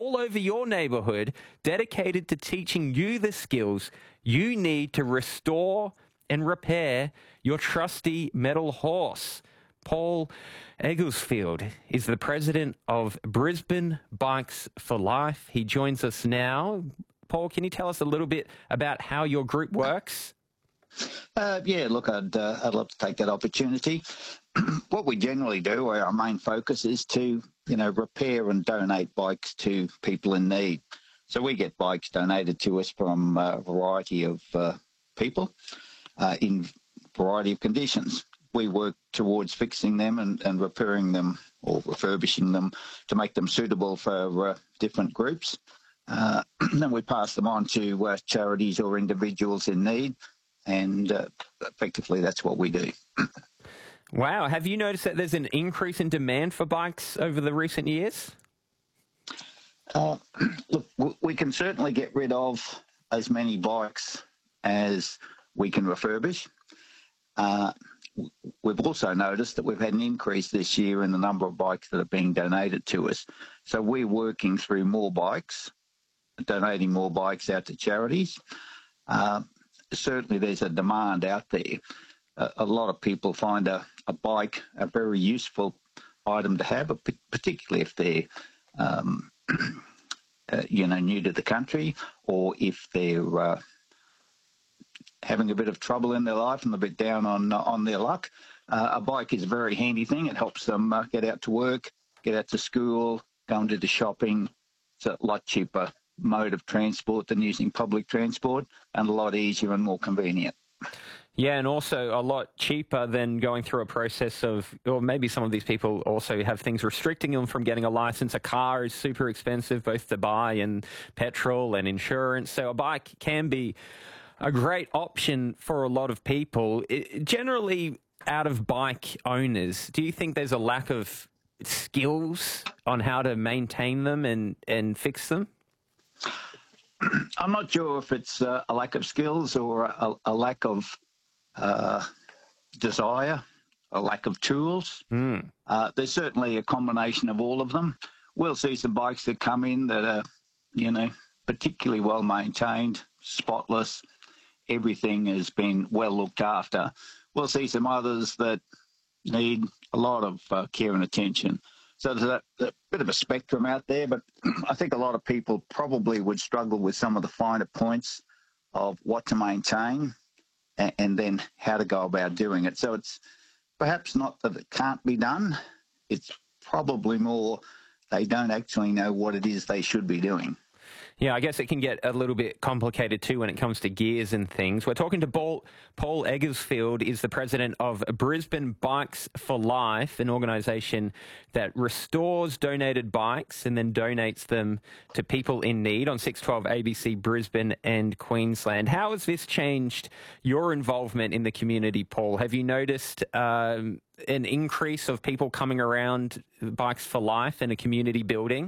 all over your neighbourhood dedicated to teaching you the skills you need to restore and repair your trusty metal horse. Paul Egglesfield is the president of Brisbane Bikes for Life. He joins us now. Paul, can you tell us a little bit about how your group works? Look, I'd love to take that opportunity. What we generally do, our main focus is to, repair and donate bikes to people in need. So we get bikes donated to us from a variety of people in a variety of conditions. We work towards fixing them and repairing them or refurbishing them to make them suitable for different groups. Then we pass them on to charities or individuals in need, and effectively that's what we do. Wow. Have you noticed that there's an increase in demand for bikes over the recent years? Look, we can certainly get rid of as many bikes as we can refurbish. We've also noticed that we've had an increase this year in the number of bikes that are being donated to us. So we're working through more bikes, donating more bikes out to charities. Certainly there's a demand out there. A lot of people find a bike a very useful item to have, particularly if they're new to the country, or if they're having a bit of trouble in their life and a bit down on their luck. A bike is a very handy thing. It helps them get out to work, get out to school, go and do the shopping. It's a lot cheaper mode of transport than using public transport, and a lot easier and more convenient. Yeah, and also a lot cheaper than going through a process of, or maybe some of these people also have things restricting them from getting a license. A car is super expensive, both to buy and petrol and insurance. So a bike can be a great option for a lot of people. Generally, out of bike owners, do you think there's a lack of skills on how to maintain them and fix them? I'm not sure if it's a lack of skills or a lack of desire, a lack of tools. There's certainly a combination of all of them. We'll see some bikes that come in that are, particularly well maintained, spotless. Everything has been well looked after. We'll see some others that need a lot of care and attention. So there's a bit of a spectrum out there, but I think a lot of people probably would struggle with some of the finer points of what to maintain and then how to go about doing it. So it's perhaps not that it can't be done. It's probably more they don't actually know what it is they should be doing. Yeah, I guess it can get a little bit complicated too when it comes to gears and things. We're talking to Paul Egglesfield, is the president of Brisbane Bikes for Life, an organisation that restores donated bikes and then donates them to people in need on 612 ABC Brisbane and Queensland. How has this changed your involvement in the community, Paul? Have you noticed an increase of people coming around Bikes for Life and a community building?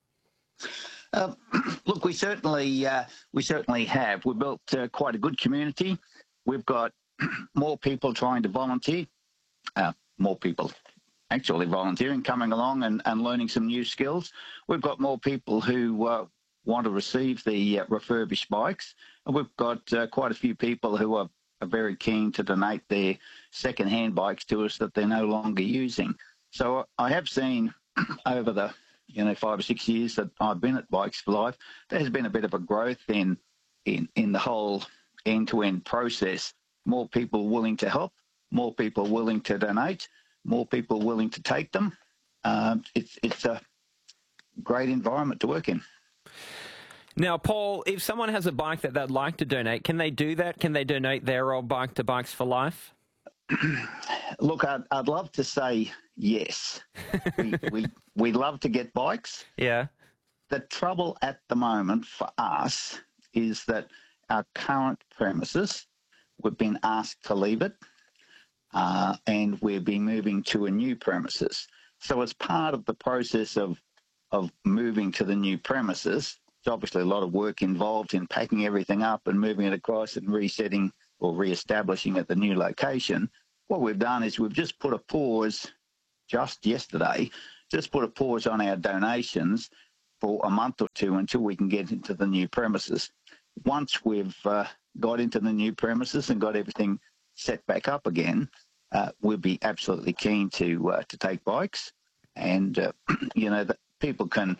Look, we certainly have. We've built quite a good community. We've got more people trying to volunteer, more people actually volunteering, coming along and learning some new skills. We've got more people who want to receive the refurbished bikes, and we've got quite a few people who are very keen to donate their second-hand bikes to us that they're no longer using. So I have seen over the 5 or 6 years that I've been at Bikes for Life, there has been a bit of a growth in the whole end-to-end process. More people willing to help, more people willing to donate, more people willing to take them. It's a great environment to work in. Now, Paul, if someone has a bike that they'd like to donate, can they do that? Can they donate their old bike to Bikes for Life? Look, I'd love to say yes. We love to get bikes. Yeah. The trouble at the moment for us is that our current premises, we've been asked to leave it, and we'll be moving to a new premises. So as part of the process of moving to the new premises, there's obviously a lot of work involved in packing everything up and moving it across and resetting or re-establishing at the new location. What we've done is we've just put a pause just yesterday, just put a pause on our donations for a month or two until we can get into the new premises. Once we've got into the new premises and got everything set back up again, we'll be absolutely keen to take bikes. And, that people can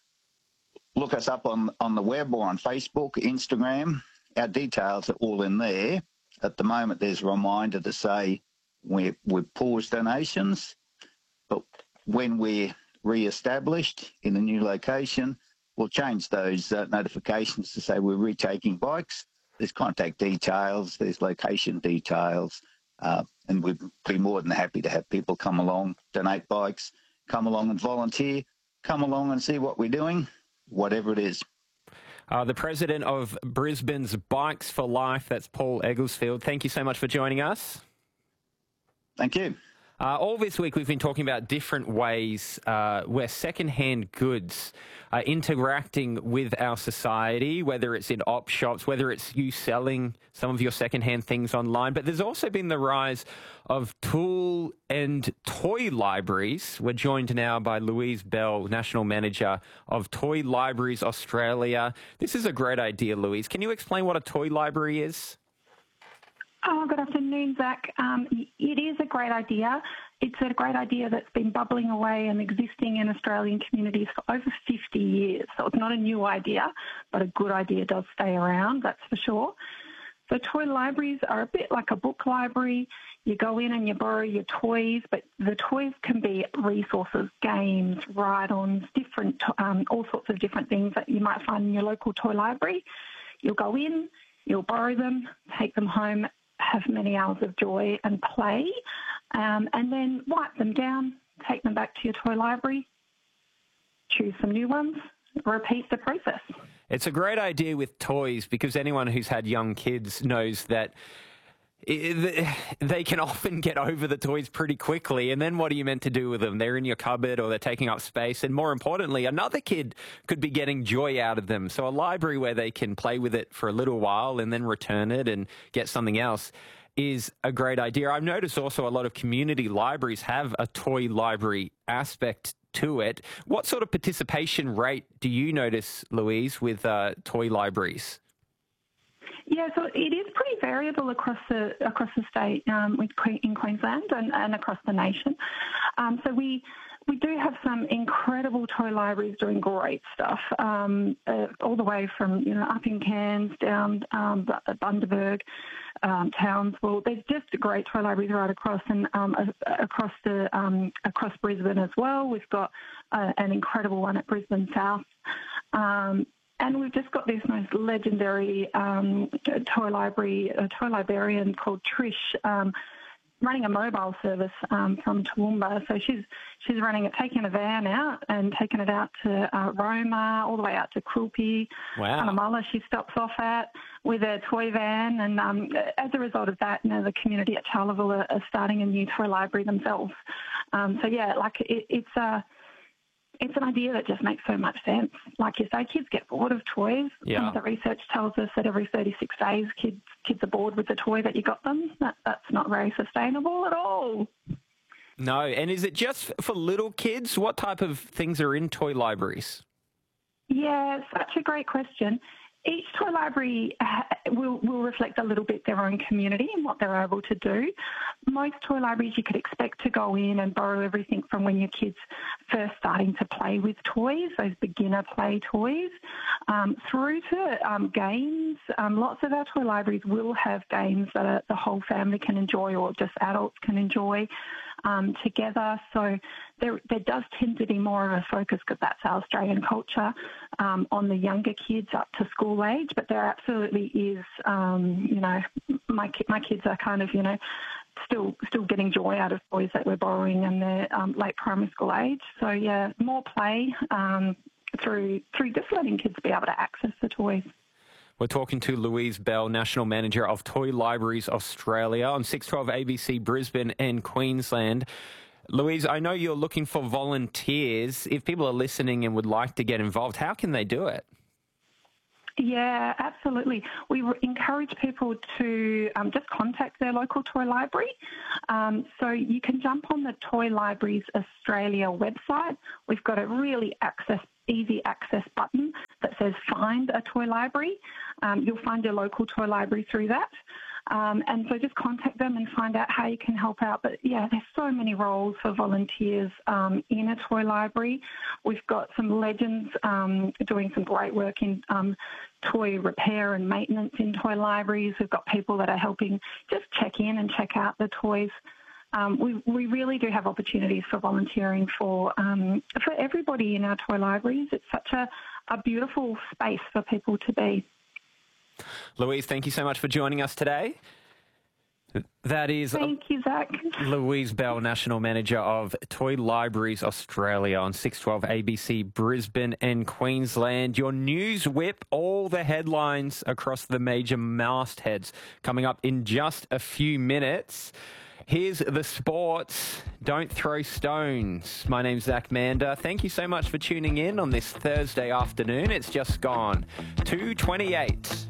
look us up on the web or on Facebook, Instagram. Our details are all in there. At the moment, there's a reminder to say we've paused donations, but when we're re-established in the new location, we'll change those notifications to say we're retaking bikes. There's contact details, there's location details, and we'd be more than happy to have people come along, donate bikes, come along and volunteer, come along and see what we're doing, whatever it is. The president of Brisbane's Bikes for Life, that's Paul Egglesfield. Thank you so much for joining us. Thank you. All this week we've been talking about different ways where second-hand goods are interacting with our society, whether it's in op shops, whether it's you selling some of your second-hand things online. But there's also been the rise of tool and toy libraries. We're joined now by Louise Bell, National Manager of Toy Libraries Australia. This is a great idea, Louise. Can you explain what a toy library is? Oh, good afternoon, Zach. It is a great idea. It's a great idea that's been bubbling away and existing in Australian communities for over 50 years. So it's not a new idea, but a good idea does stay around, that's for sure. So toy libraries are a bit like a book library. You go in and you borrow your toys, but the toys can be resources, games, ride-ons, different, all sorts of different things that you might find in your local toy library. You'll go in, you'll borrow them, take them home, have many hours of joy and play, and then wipe them down, take them back to your toy library, choose some new ones, repeat the process. It's a great idea with toys because anyone who's had young kids knows that they can often get over the toys pretty quickly, and then what are you meant to do with them? They're in your cupboard or they're taking up space, and more importantly, another kid could be getting joy out of them. So a library where they can play with it for a little while and then return it and get something else is a great idea. I've noticed also a lot of community libraries have a toy library aspect to it. What sort of participation rate do you notice, Louise, with toy libraries? Yeah, so it is pretty variable across the state in Queensland and across the nation. So we do have some incredible toy libraries doing great stuff, all the way from up in Cairns down Bundaberg, Townsville. There's just great toy libraries right across and across Brisbane as well. We've got an incredible one at Brisbane South. And we've just got this most legendary toy librarian called Trish, running a mobile service from Toowoomba. So she's running it, taking a van out and taking it out to Roma, all the way out to Quilpie. Wow. Cunnamulla she stops off at with a toy van. And as a result of that, the community at Charleville are starting a new toy library themselves. So yeah, it's an idea that just makes so much sense. Like you say, kids get bored of toys. Yeah. Some of the research tells us that every 36 days kids are bored with the toy that you got them. That's not very sustainable at all. No, and is it just for little kids? What type of things are in toy libraries? Yeah, such a great question. Each toy library will reflect a little bit their own community and what they're able to do. Most toy libraries you could expect to go in and borrow everything from when your kids first starting to play with toys, those beginner play toys, through to games. Lots of our toy libraries will have games that the whole family can enjoy or just adults can enjoy together. So there does tend to be more of a focus, because that's our Australian culture, on the younger kids up to school age. But there absolutely is, my kids are kind of, still getting joy out of toys that we're borrowing, and they're late primary school age. So yeah, more play through just letting kids be able to access the toys. We're talking to Louise Bell, National Manager of Toy Libraries Australia on 612 ABC Brisbane and Queensland. Louise, I know you're looking for volunteers. If people are listening and would like to get involved, how can they do it? Yeah, absolutely. We encourage people to just contact their local toy library. So you can jump on the Toy Libraries Australia website. We've got a really easy access button that says Find a Toy Library. You'll find your local toy library through that. And so just contact them and find out how you can help out. But yeah, there's so many roles for volunteers in a toy library. We've got some legends doing some great work in toy repair and maintenance in toy libraries. We've got people that are helping just check in and check out the toys. We really do have opportunities for volunteering for everybody in our toy libraries. It's such a beautiful space for people to be. Louise, thank you so much for joining us today. That is Thank you, Zach. Louise Bell, National Manager of Toy Libraries Australia on 612 ABC Brisbane and Queensland. Your news whip, all the headlines across the major mastheads coming up in just a few minutes. Here's the sports. Don't throw stones. My name's Zach Mander. Thank you so much for tuning in on this Thursday afternoon. It's just gone 2:28.